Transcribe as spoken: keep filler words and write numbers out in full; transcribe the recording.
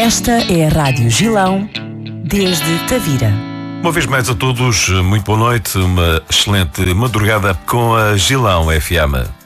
Esta é a Rádio Gilão, desde Tavira. Uma vez mais a todos, muito boa noite, uma excelente madrugada com a Gilão F M.